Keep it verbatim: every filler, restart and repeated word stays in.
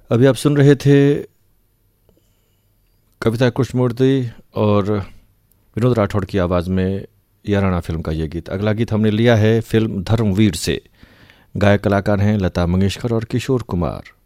अभी आप सुन रहे थे कविता कृष्णमूर्ति और विनोद राठौड़ की आवाज़ में याराना फिल्म का ये गीत। अगला गीत हमने लिया है फिल्म धर्मवीर से। गायक कलाकार हैं लता मंगेशकर और किशोर कुमार।